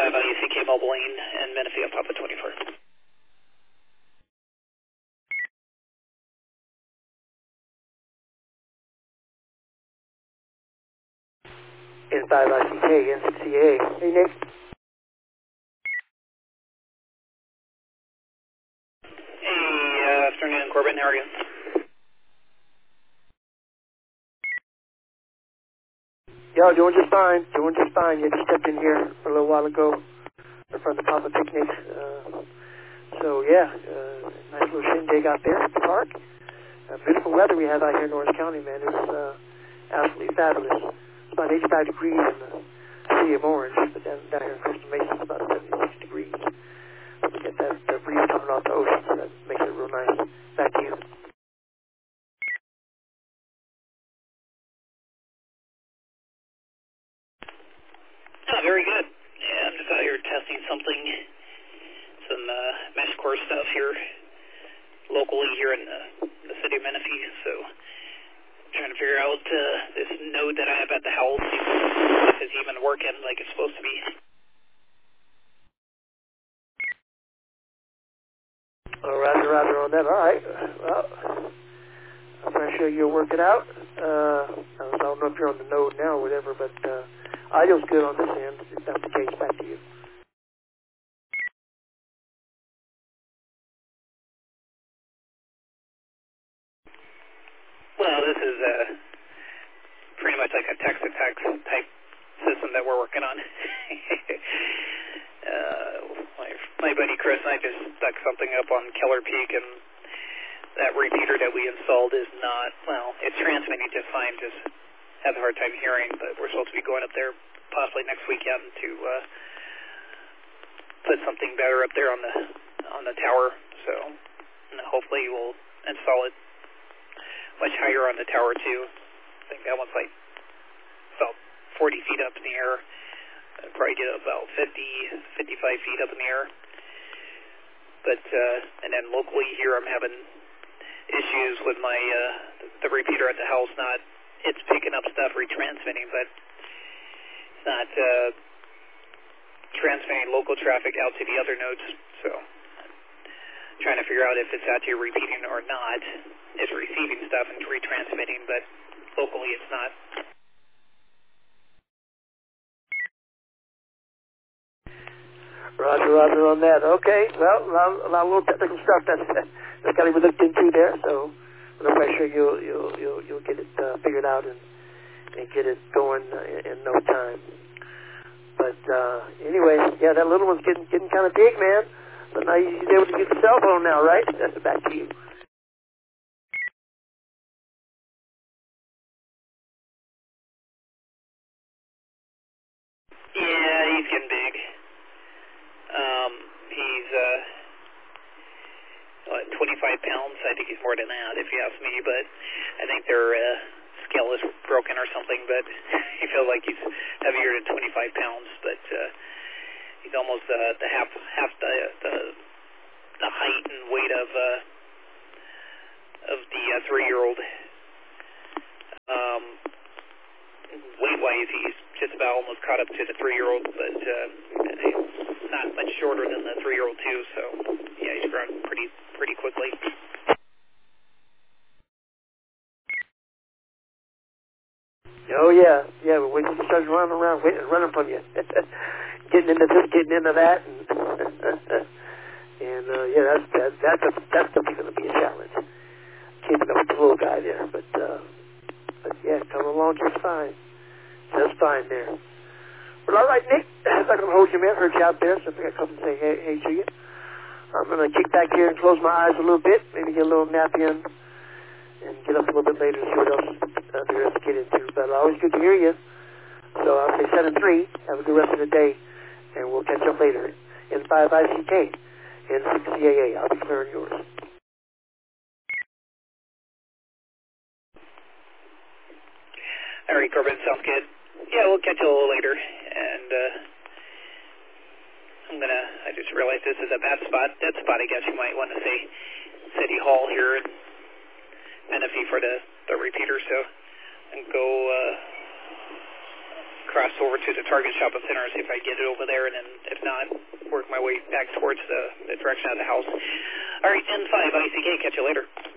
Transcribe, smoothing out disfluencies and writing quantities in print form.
5 IUCK Mobile Lane and Menifee on Papa 24. N5 ICK, N6CA. Hey, Nick. Hey, afternoon, Corbin. How are you? Yeah, doing just fine. Doing just fine. You just stepped in here a little while ago in front of the Papa Picnic. So, yeah, nice little shindig out there at the park. Beautiful weather we have out here in Orange County, man. It's absolutely fabulous. It's about 85 degrees in the city of Orange, but down here in Costa Mesa it's about 76 degrees. We get that breeze coming off the ocean, so that makes it real nice. Back to you. Oh, very good. Yeah, I'm just out here testing some mesh core stuff here locally here in the city of Menifee. So trying to figure out this node that I have at the house, if it's even working like it's supposed to be. Oh, roger on that. All right. Well, I'm not sure you'll work it out. I don't know if you're on the node now or whatever, but audio's good on this end. If that's the case, back to you. Well, this is pretty much like a text-to-text type system that we're working on. My buddy Chris and I just stuck something up on Keller Peak, and that repeater that we installed is not, well, it's transmitting just fine, just have a hard time hearing, but we're supposed to be going up there possibly next weekend to put something better up there on the tower, so hopefully we'll install it much higher on the tower too. I think that one's like about 40 feet up in the air. I'd probably get about 55 feet up in the air. But and then locally here, I'm having issues with my the repeater at the house. It's picking up stuff, retransmitting, but it's not transmitting local traffic out to the other nodes. So trying to figure out if it's actually repeating or not. It's receiving stuff and retransmitting, but locally it's not. Roger on that. Okay, well, a lot of little technical stuff that's got to be looked into there. So I'm quite sure you'll get it figured out and get it going in no time. But anyway, yeah, that little one's getting kind of big, man. But now he's able to use the cell phone now, right? Back to you. Yeah, he's getting big. He's 25 pounds. I think he's more than that, if you ask me. But I think their scale is broken or something. But he feels like he's heavier than 25 pounds. But he's almost the half the height and weight of the 3-year-old. Weight-wise, he's just about almost caught up to the 3-year-old, but he's not much shorter than the 3-year-old too. So yeah, he's grown pretty quickly. Oh yeah. But when he starts running around, running from you, getting into this, getting into that, and yeah, that's definitely going to be a challenge. Keeping up with the little guy there, but yeah, coming along just fine. Just fine there. Well, all right, Nick. I'm not going to hold you, man. Heard you out there, so I think I'll come and say hey to you. I'm going to kick back here and close my eyes a little bit, maybe get a little nap in, and get up a little bit later and see what else there is to get into. But always good to hear you. So I'll say 7-3. Have a good rest of the day, and we'll catch up later. N5 ICK, N6CAA. I'll be clearing yours. All right, Corbin, sounds good. Yeah, we'll catch you a little later. And I just realized this is a bad spot. Dead spot, I guess you might want to say City Hall here in Menifee for the repeater. So and go cross over to the Target Shopping Center and see if I get it over there, and then if not, work my way back towards the direction of the house. All right, 10-5 ICK. Catch you later.